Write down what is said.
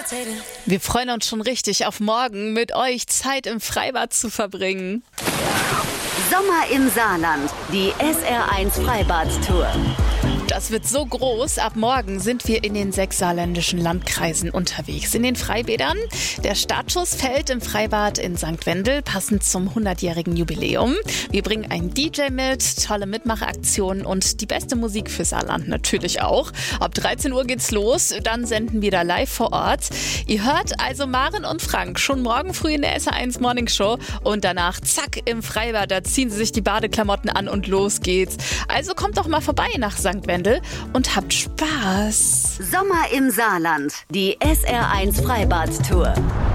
Wir freuen uns schon richtig auf morgen, mit euch Zeit im Freibad zu verbringen. Sommer im Saarland, die SR1 Freibad-Tour. Das wird so groß. Ab morgen sind wir in den 6 saarländischen Landkreisen unterwegs. In den Freibädern. Der Startschuss fällt im Freibad in St. Wendel, passend zum 100-jährigen Jubiläum. Wir bringen einen DJ mit, tolle Mitmachaktionen und die beste Musik für Saarland natürlich auch. Ab 13 Uhr geht's los, dann senden wir da live vor Ort. Ihr hört also Maren und Frank schon morgen früh in der SR1 Morning Show und danach zack im Freibad. Da ziehen sie sich die Badeklamotten an und los geht's. Also kommt doch mal vorbei nach St. Wendel und habt Spaß. Sommer im Saarland, die SR1 Freibad-Tour.